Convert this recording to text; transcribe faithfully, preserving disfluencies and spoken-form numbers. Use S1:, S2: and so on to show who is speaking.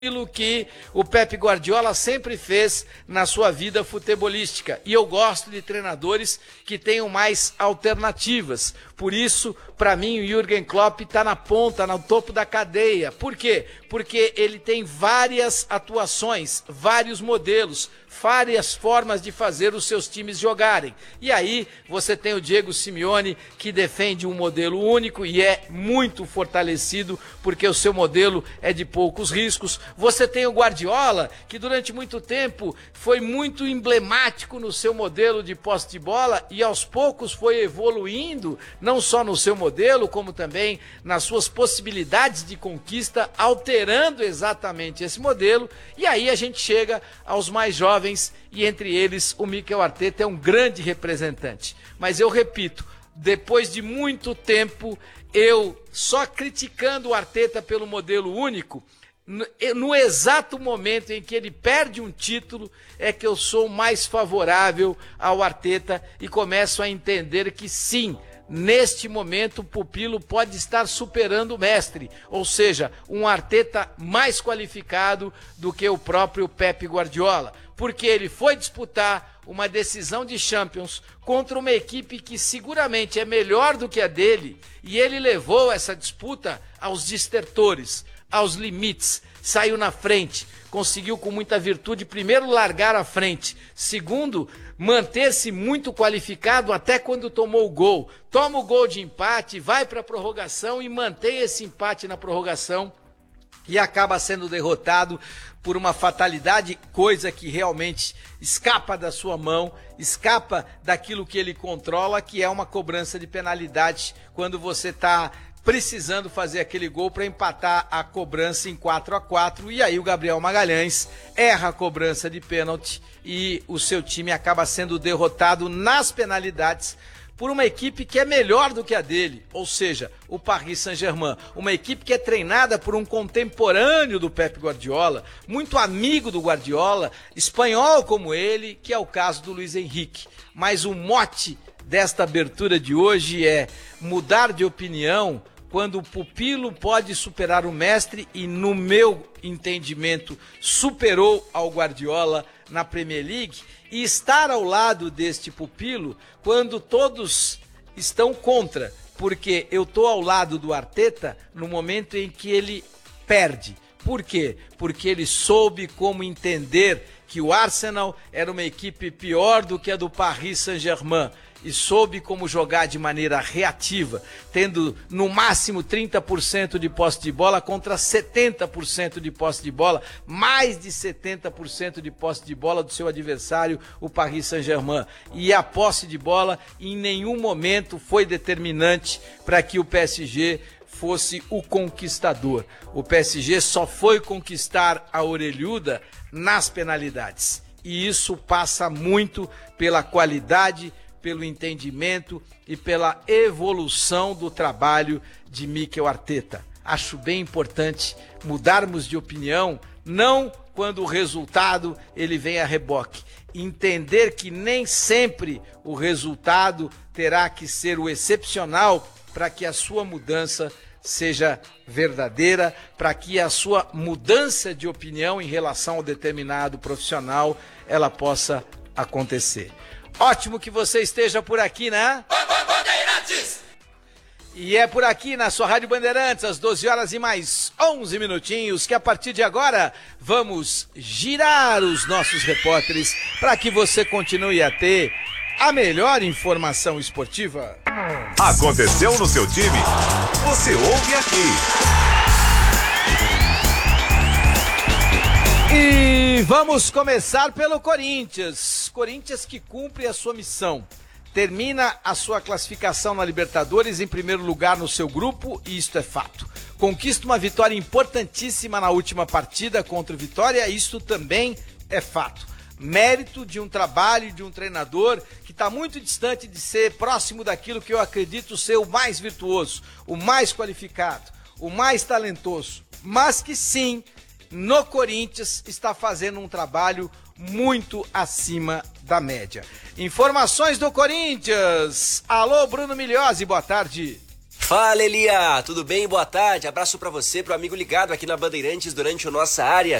S1: aquilo que o Pepe Guardiola sempre fez na sua vida futebolística. E eu gosto de treinadores que tenham mais alternativas. Por isso, para mim, o Jürgen Klopp está na ponta, no topo da cadeia. Por quê? Porque ele tem várias atuações, vários modelos, várias formas de fazer os seus times jogarem. E aí você tem o Diego Simeone, que defende um modelo único e é muito fortalecido, porque o seu modelo é de poucos riscos. Você tem o Guardiola, que durante muito tempo foi muito emblemático no seu modelo de posse de bola e aos poucos foi evoluindo, não só no seu modelo, como também nas suas possibilidades de conquista, alterando exatamente esse modelo. E aí a gente chega aos mais jovens, e entre eles o Mikel Arteta é um grande representante. Mas eu repito, depois de muito tempo, eu só criticando o Arteta pelo modelo único, no, no exato momento em que ele perde um título, é que eu sou mais favorável ao Arteta e começo a entender que sim, neste momento o pupilo pode estar superando o mestre, ou seja, um Arteta mais qualificado do que o próprio Pepe Guardiola, porque ele foi disputar uma decisão de Champions contra uma equipe que seguramente é melhor do que a dele, e ele levou essa disputa aos distertores, aos limites, saiu na frente, conseguiu com muita virtude, primeiro, largar à frente, segundo, manter-se muito qualificado até quando tomou o gol. Toma o gol de empate, vai para a prorrogação e mantém esse empate na prorrogação e acaba sendo derrotado por uma fatalidade, coisa que realmente escapa da sua mão, escapa daquilo que ele controla, que é uma cobrança de penalidade quando você está precisando fazer aquele gol para empatar a cobrança em quatro a quatro, e aí o Gabriel Magalhães erra a cobrança de pênalti e o seu time acaba sendo derrotado nas penalidades por uma equipe que é melhor do que a dele, ou seja, o Paris Saint-Germain, uma equipe que é treinada por um contemporâneo do Pep Guardiola, muito amigo do Guardiola, espanhol como ele, que é o caso do Luiz Henrique. Mas o mote desta abertura de hoje é mudar de opinião quando o pupilo pode superar o mestre, e no meu entendimento superou ao Guardiola na Premier League, e estar ao lado deste pupilo quando todos estão contra, porque eu estou ao lado do Arteta no momento em que ele perde. Por quê? Porque ele soube como entender que o Arsenal era uma equipe pior do que a do Paris Saint-Germain e soube como jogar de maneira reativa, tendo no máximo trinta por cento de posse de bola contra setenta por cento de posse de bola, mais de setenta por cento de posse de bola do seu adversário, o Paris Saint-Germain. E a posse de bola em nenhum momento foi determinante para que o P S G fosse o conquistador. O P S G só foi conquistar a orelhuda nas penalidades. E isso passa muito pela qualidade, pelo entendimento e pela evolução do trabalho de Mikel Arteta. Acho bem importante mudarmos de opinião, não quando o resultado ele vem a reboque. Entender que nem sempre o resultado terá que ser o excepcional para que a sua mudança seja verdadeira, para que a sua mudança de opinião em relação ao determinado profissional ela possa acontecer. Ótimo que você esteja por aqui, né? Bandeirantes! E é por aqui na sua Rádio Bandeirantes, às doze horas e mais onze minutinhos, que a partir de agora vamos girar os nossos repórteres para que você continue a ter a melhor informação esportiva.
S2: Aconteceu no seu time? Você ouve aqui.
S1: E vamos começar pelo Corinthians. Corinthians que cumpre a sua missão. Termina a sua classificação na Libertadores em primeiro lugar no seu grupo, e isto é fato. Conquista uma vitória importantíssima na última partida contra o Vitória, isto também é fato. Mérito de um trabalho de um treinador que está muito distante de ser próximo daquilo que eu acredito ser o mais virtuoso, o mais qualificado, o mais talentoso, mas que sim, no Corinthians está fazendo um trabalho muito acima da média. Informações do Corinthians. Alô, Bruno Milhozzi, boa tarde.
S3: Fala, Elia! Tudo bem? Boa tarde. Abraço pra você, pro amigo ligado aqui na Bandeirantes durante a nossa área.